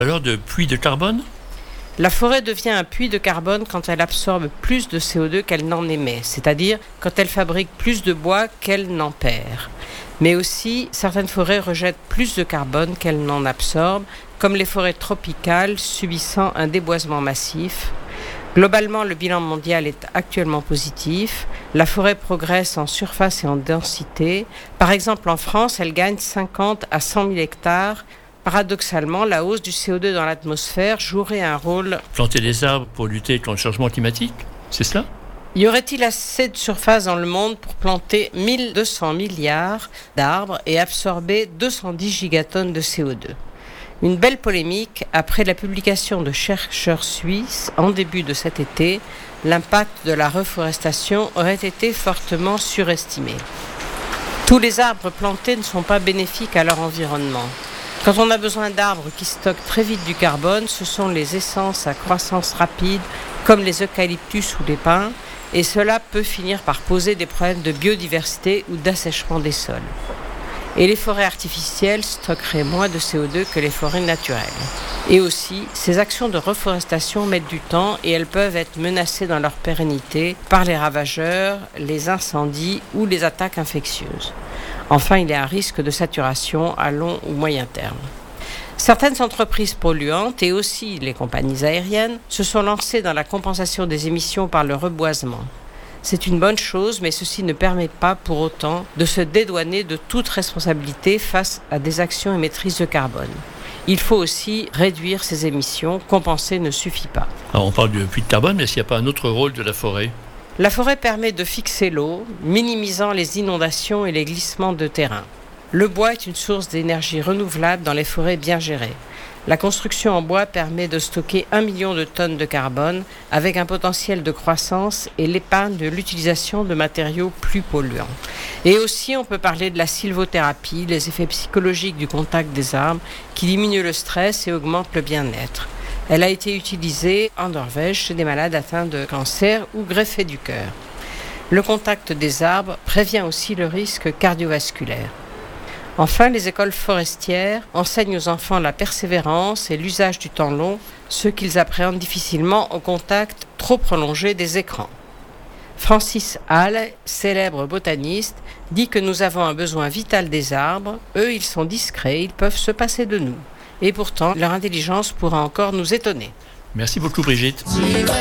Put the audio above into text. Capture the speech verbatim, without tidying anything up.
Alors de puits de carbone ? La forêt devient un puits de carbone quand elle absorbe plus de C O deux qu'elle n'en émet, c'est-à-dire quand elle fabrique plus de bois qu'elle n'en perd. Mais aussi, certaines forêts rejettent plus de carbone qu'elles n'en absorbent, comme les forêts tropicales subissant un déboisement massif. Globalement, le bilan mondial est actuellement positif. La forêt progresse en surface et en densité. Par exemple, en France, elle gagne cinquante à cent mille hectares. Paradoxalement, la hausse du C O deux dans l'atmosphère jouerait un rôle. Planter des arbres pour lutter contre le changement climatique, c'est cela ? Y aurait-il assez de surface dans le monde pour planter mille deux cents milliards d'arbres et absorber deux cent dix gigatonnes de C O deux ? Une belle polémique après la publication de chercheurs suisses en début de cet été. L'impact de la reforestation aurait été fortement surestimé. Tous les arbres plantés ne sont pas bénéfiques à leur environnement. Quand on a besoin d'arbres qui stockent très vite du carbone, ce sont les essences à croissance rapide, comme les eucalyptus ou les pins, et cela peut finir par poser des problèmes de biodiversité ou d'assèchement des sols. Et les forêts artificielles stockeraient moins de C O deux que les forêts naturelles. Et aussi, ces actions de reforestation mettent du temps et elles peuvent être menacées dans leur pérennité par les ravageurs, les incendies ou les attaques infectieuses. Enfin, il y a un risque de saturation à long ou moyen terme. Certaines entreprises polluantes et aussi les compagnies aériennes se sont lancées dans la compensation des émissions par le reboisement. C'est une bonne chose, mais ceci ne permet pas pour autant de se dédouaner de toute responsabilité face à des actions émettrices de carbone. Il faut aussi réduire ces émissions, compenser ne suffit pas. Alors on parle de puits de carbone, mais est-ce qu'il n'y a pas un autre rôle de la forêt ? La forêt permet de fixer l'eau, minimisant les inondations et les glissements de terrain. Le bois est une source d'énergie renouvelable dans les forêts bien gérées. La construction en bois permet de stocker un million de tonnes de carbone avec un potentiel de croissance et l'épargne de l'utilisation de matériaux plus polluants. Et aussi, on peut parler de la sylvothérapie, les effets psychologiques du contact des arbres qui diminuent le stress et augmentent le bien-être. Elle a été utilisée en Norvège chez des malades atteints de cancer ou greffés du cœur. Le contact des arbres prévient aussi le risque cardiovasculaire. Enfin, les écoles forestières enseignent aux enfants la persévérance et l'usage du temps long, ce qu'ils appréhendent difficilement au contact trop prolongé des écrans. Francis Hall, célèbre botaniste, dit que nous avons un besoin vital des arbres. Eux, ils sont discrets, ils peuvent se passer de nous. Et pourtant, leur intelligence pourra encore nous étonner. Merci beaucoup Brigitte.